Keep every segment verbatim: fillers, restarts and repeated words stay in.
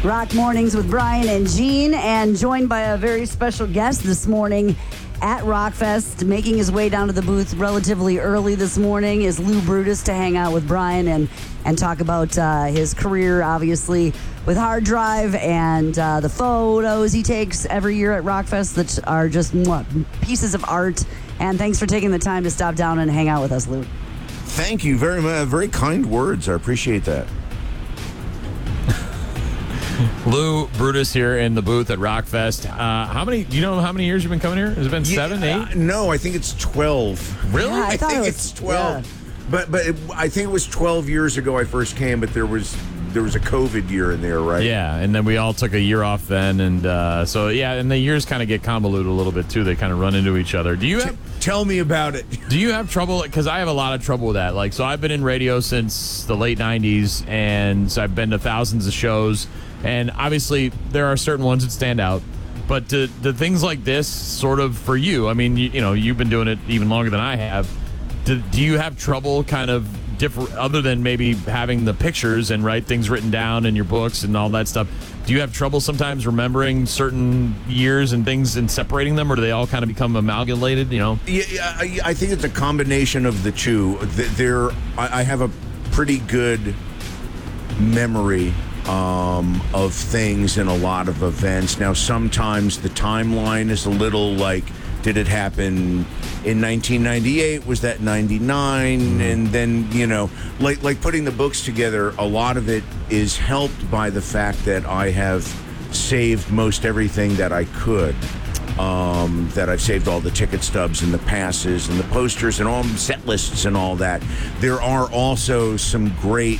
Rock Mornings with Brian and Gene, and joined by a very special guest this morning at Rockfest. Making his way down to the booth relatively early this morning is Lou Brutus to hang out with Brian and, and talk about uh, his career, obviously, with Hard Drive and uh, the photos he takes every year at Rockfest that are just mwah, pieces of art. And thanks for taking the time to stop down and hang out with us, Lou. Thank you very much. Very kind words. I appreciate that. Lou Brutus here in the booth at Rockfest. Uh, how many? Do you know how many years you've been coming here? Has it been Yeah, seven, eight? Uh, no, I think it's twelve. Really? Yeah, I I thought think it was- it's twelve. yeah. But but it, I think it was twelve years ago I first came. But there was there was a COVID year in there, right? Yeah, and then we all took a year off then, and uh, so yeah, and the years kind of get convoluted a little bit too. They kind of run into each other. Do you have? Tell me about it. Do you have trouble? Because I have a lot of trouble with that. Like, so I've been in radio since the late nineties, and so I've been to thousands of shows. And obviously, there are certain ones that stand out. But the, the things like this, sort of for you, I mean, you, you know, you've been doing it even longer than I have. Do, do you have trouble kind of different, other than maybe having the pictures and right things written down in your books and all that stuff? Do you have trouble sometimes remembering certain years and things and separating them, or do they all kind of become amalgamated? You know? Yeah, yeah, I, I think it's a combination of the two. Th- There, I, I have a pretty good memory um, of things in a lot of events. Now, sometimes the timeline is a little like, did it happen in nineteen ninety-eight? Was that ninety-nine? Mm-hmm. And then, you know, like like putting the books together, a lot of it is helped by the fact that I have saved most everything that I could. Um, that I've saved all the ticket stubs and the passes and the posters and all set lists and all that. There are also some great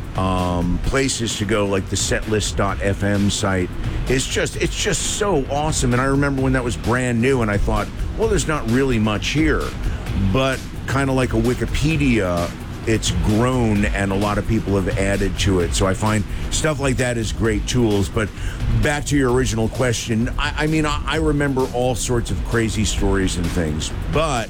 um, places to go, like the setlist dot f m site. It's just it's just so awesome. And I remember when that was brand new, and I thought, well, there's not really much here, but kind of like a Wikipedia, it's grown and a lot of people have added to it. So I find stuff like that is great tools. But back to your original question, I, I mean, I, I remember all sorts of crazy stories and things, but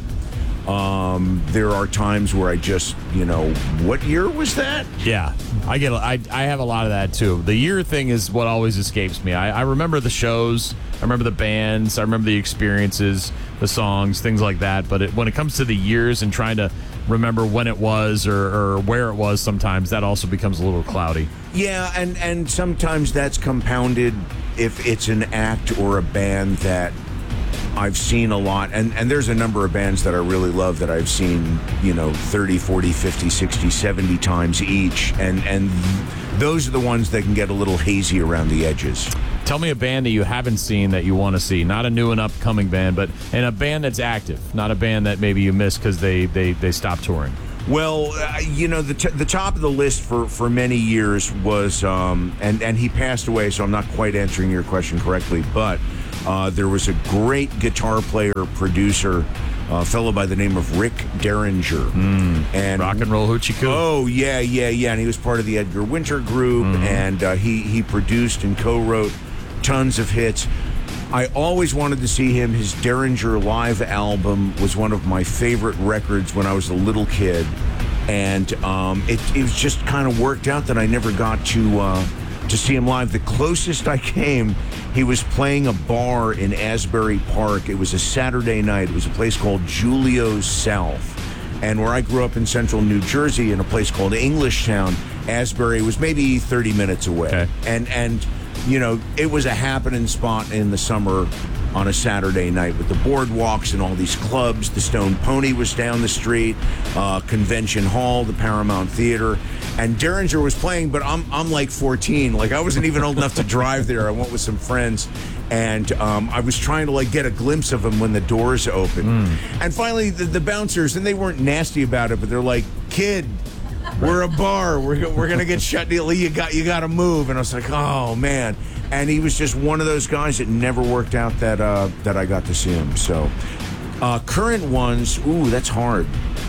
um, there are times where I just, you know, what year was that? Yeah, I get. I I have a lot of that too. The year thing is what always escapes me. I, I remember the shows, I remember the bands, I remember the experiences, the songs, things like that. But it, when it comes to the years and trying to remember when it was or, or where it was, sometimes that also becomes a little cloudy. Yeah, and and sometimes that's compounded if it's an act or a band that I've seen a lot, and, and there's a number of bands that I really love that I've seen, you know, thirty, forty, fifty, sixty, seventy times each, and, and those are the ones that can get a little hazy around the edges. Tell me a band that you haven't seen that you want to see. Not a new and upcoming band, but and a band that's active, not a band that maybe you missed because they, they, they stopped touring. Well, uh, you know, the t- the top of the list for, for many years was, um, and, and he passed away, so I'm not quite answering your question correctly, but uh, there was a great guitar player, producer, a fellow by the name of Rick Derringer. Mm, and rock and roll hoochie coo. Oh, yeah, yeah, yeah. And he was part of the Edgar Winter Group, mm-hmm. and uh, he, he produced and co-wrote tons of hits. I always wanted to see him. His Derringer live album was one of my favorite records when I was a little kid. And um, it, it was just kind of worked out that I never got to uh, to see him live. The closest I came, he was playing a bar in Asbury Park. It was a Saturday night. It was a place called Julio's South. And where I grew up in central New Jersey, in a place called Englishtown, Asbury was maybe thirty minutes away. Okay. And and you know, it was a happening spot in the summer on a Saturday night with the boardwalks and all these clubs. The Stone Pony was down the street, uh, Convention Hall, the Paramount Theater, and Derringer was playing, but I'm I'm like fourteen. Like, I wasn't even old enough to drive there. I went with some friends, and um, I was trying to, like, get a glimpse of him when the doors opened. Mm. And finally, the, the bouncers, and they weren't nasty about it, but they're like, kid, we're a bar. We're we're gonna get shut down. You got you got to move. And I was like, oh man. And he was just one of those guys that never worked out that uh, that I got to see him. So, uh, current ones, ooh, that's hard.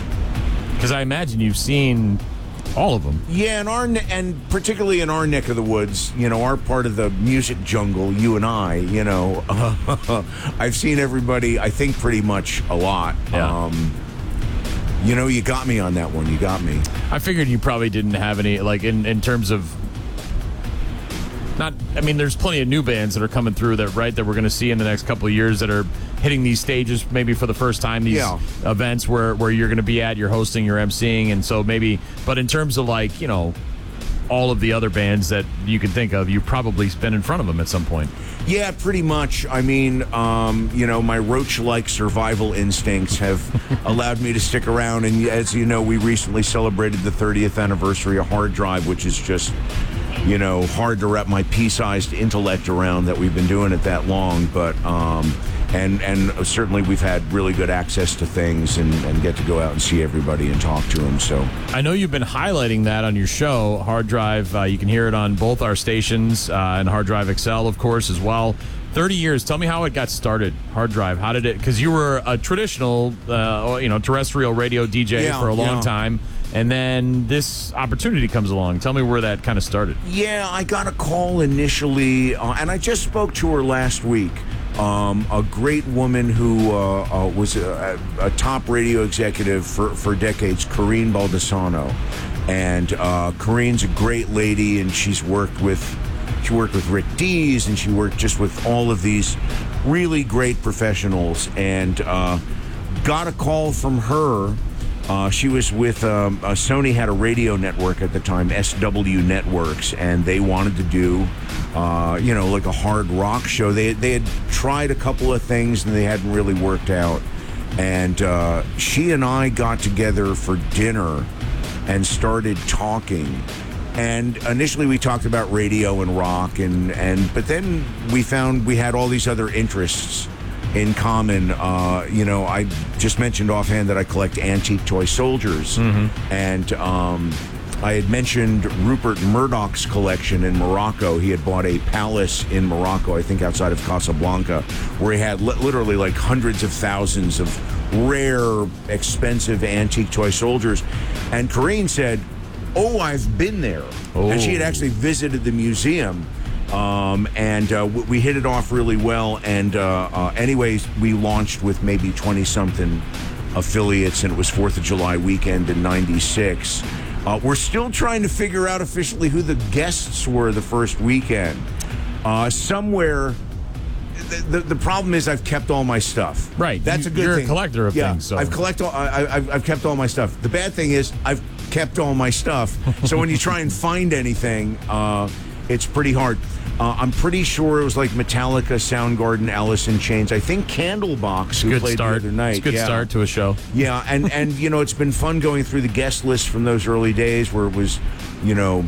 Because I imagine you've seen all of them. Yeah, in our ne- and particularly in our neck of the woods, you know, our part of the music jungle, you and I, you know, uh, I've seen everybody. I think pretty much a lot. Yeah. Um, You know, you got me on that one. You got me. I figured you probably didn't have any, like, in, in terms of not. I mean, there's plenty of new bands that are coming through that right that we're going to see in the next couple of years that are hitting these stages maybe for the first time. These Yeah. events where where you're going to be at, you're hosting, you're emceeing, and so maybe. But in terms of like you know. all of the other bands that you can think of, you've probably been in front of them at some point. Yeah, pretty much. I mean, um, you know, my roach-like survival instincts have allowed me to stick around. And as you know, we recently celebrated the thirtieth anniversary of Hard Drive, which is just, you know, hard to wrap my pea-sized intellect around that we've been doing it that long. But, um, and and certainly we've had really good access to things and, and get to go out and see everybody and talk to them. So I know you've been highlighting that on your show, Hard Drive. Uh, you can hear it on both our stations uh, and Hard Drive X L, of course, as well. thirty years. Tell me how it got started, Hard Drive. How did it? Because you were a traditional, uh, you know, terrestrial radio D J Yeah, for a long yeah. time. And then this opportunity comes along. Tell me where that kind of started. yeah, I got a call initially, uh, and I just spoke to her last week. Um, a great woman who uh, uh, was a, a top radio executive for, for decades, Corrine Baldessano. And uh, Corrine's a great lady, and she's worked with she worked with Rick Dees, and she worked just with all of these really great professionals. And uh, got a call from her. Uh, she was with um, uh, Sony had a radio network at the time, S W Networks, and they wanted to do, uh, you know, like a hard rock show. They they had tried a couple of things and they hadn't really worked out. And uh, she and I got together for dinner and started talking. And initially we talked about radio and rock, and, and but then we found we had all these other interests in common. Uh, you know, I just mentioned offhand that I collect antique toy soldiers. Mm-hmm. And um, I had mentioned Rupert Murdoch's collection in Morocco. He had bought a palace in Morocco, I think outside of Casablanca, where he had li- literally like hundreds of thousands of rare, expensive antique toy soldiers. And Corrine said, "Oh, I've been there." Oh. And she had actually visited the museum. Um, and uh, w- we hit it off really well. And uh, uh, anyways, we launched with maybe twenty-something affiliates, and it was fourth of July weekend in ninety-six. Uh, we're still trying to figure out officially who the guests were the first weekend. Uh, somewhere, the, the, the problem is I've kept all my stuff. Right. That's You- a good you're a thing. collector of yeah, things, so- I've, collect all, I, I, I've, I've kept all my stuff. The bad thing is I've kept all my stuff. So when you try and find anything, uh, it's pretty hard. Uh, I'm pretty sure it was like Metallica, Soundgarden, Alice in Chains. I think Candlebox, who Good played start. the other night. It's a good yeah. start to a show. Yeah, and, and, you know, it's been fun going through the guest list from those early days where it was, you know,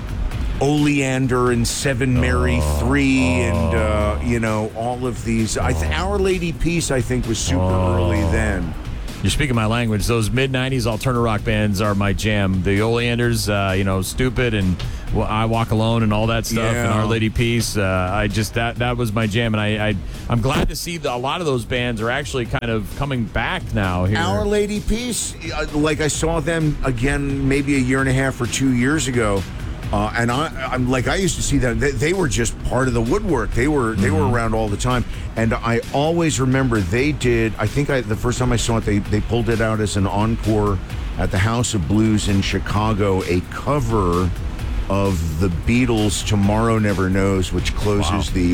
Oleander and Seven Mary Three and, uh, you know, all of these. I th- Our Lady Peace, I think, was super early then. You're speaking my language. Those mid nineties alternative rock bands are my jam. The Oleanders, uh, you know, Stupid and well, I Walk Alone and all that stuff, Yeah. and Our Lady Peace. Uh, I just that that was my jam, and I, I I'm glad to see that a lot of those bands are actually kind of coming back now. Here, Our Lady Peace, uh, like I saw them again maybe a year and a half or two years ago. Uh, and I, I'm like I used to see them. They, they were just part of the woodwork. They were they were around all the time, and I always remember they did. I think I, the first time I saw it, they they pulled it out as an encore at the House of Blues in Chicago, a cover of the Beatles' "Tomorrow Never Knows," which closes Wow. the